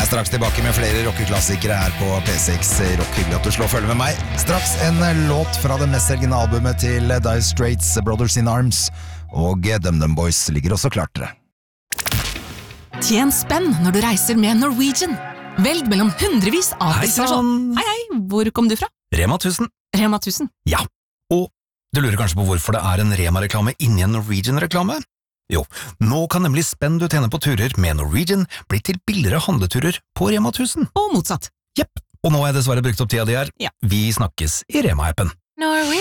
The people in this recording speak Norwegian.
Straks tilbake med flere rockeklassikere her på P6 Rock. Hyggelig at du slår følge med meg. Straks en låt fra det mest selgende albumet til Dire Straits, Brothers in Arms, og DumDum Boys ligger også klart dere. Tjen spenn når du reiser med Norwegian. Velg mellom hundrevis av destinasjoner. Hei, hvor kom du fra? Rema 1000. Rema 1000. Ja, og du lurer kanskje på hvorfor det en Rema-reklame inni en Norwegian-reklame? Jo, nå kan nemlig spenn du tjener på turer med Norwegian bli til billigere handleturer på Rema 1000. Og motsatt. Jepp, og nå har jeg dessverre brukt opp tida di her. Ja. Vi snakkes i Rema-appen.